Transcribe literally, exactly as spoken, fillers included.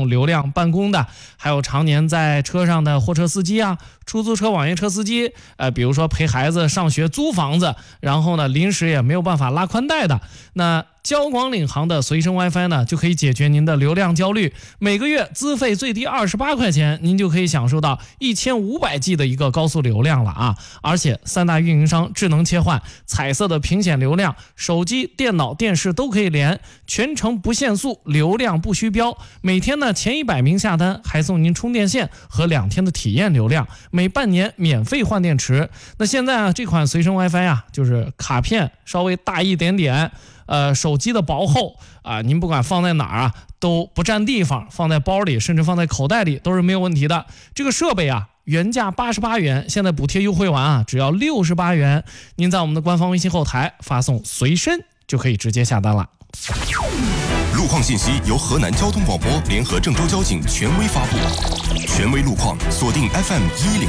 用流量办公的，还有常年在车上的货车司机啊、出租车网约车司机，呃，比如说陪孩子上学租房子，然后呢临时也没有办法拉宽带的，那交广领航的随身 WiFi 呢，就可以解决您的流量焦虑。每个月资费最低二十八块钱，您就可以享受到一千五百 G 的一个高速流量了啊！而且三大运营商智能切换，彩色的屏显流量，手机、电脑、电视都可以连，全程不限速，流量不虚标。每天呢前一百名下单还送您充电线和两天的体验流量，每半年免费换电池。那现在啊，这款随身 WiFi 啊，就是卡片稍微大一点点。呃，手机的薄厚啊、呃，您不管放在哪儿啊都不占地方，放在包里甚至放在口袋里都是没有问题的。这个设备啊，原价八十八元，现在补贴优惠完啊，只要六十八元。您在我们的官方微信后台发送随身就可以直接下单了。 路况信息由河南交通广播联合郑州交警权威发布，权威路况锁定 F M 一零